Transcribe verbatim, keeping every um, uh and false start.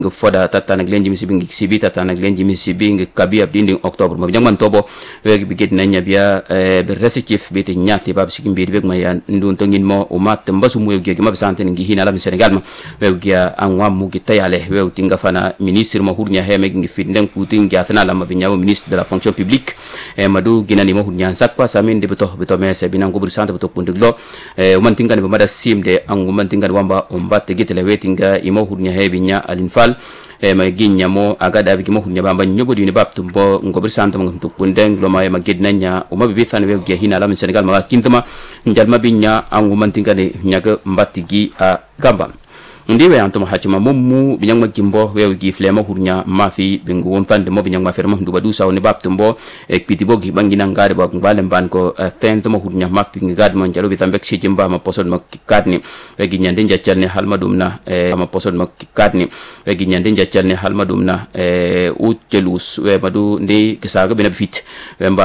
foda tatana glenji misibi ngi sibi tatana glenji misibi ngi kabi abdindi octobre mo jangman tobo we bigit nanya biya be resicif be te nyati bab sikim be be ma ya ndun to ngin mo o mat mbasu mu ge ma sante ngi hina la Senegal ma we giya anwa mu gi tayale we tinga fana ministre mo hurnya heme ngi fitnden kuti ngi afana la ma binya ministre de la fonction publique e madu ginani mo hurnya sakpa samin de beto beto me se binan ko bur sante beto pundiglo e man tinga ni ma da simde angu man tinga wamba o mbatte gitele we tinga imo hurnya hebinya alin fal e ma ginya mo aga da bi mo hunya bamba nyobo di ni baptum bo ngobir santo mo ngam tukundeng lo ma ma gidnanya o ma bi fan we ge hina la Senegal ma kintama njalma binya angu mantinga de nyaga mbatigi a gamba ndiwe antuma hachima mummu binyang magimbo we gi flema hurnya mafi bingu won fande mo binyang maferma nduba du saw ni baptum bo e pitibo gi bangina ngare bo ngbalem ban ko fente mo hurnya mappi ngad mo jalo bitambe ci jimba ma posod ma kadni we gi nyande njacalne halmadum na e ma posod ma kadni we gi nyande njacalne halmadum na e utelus we madu ndi kisaga bina fit we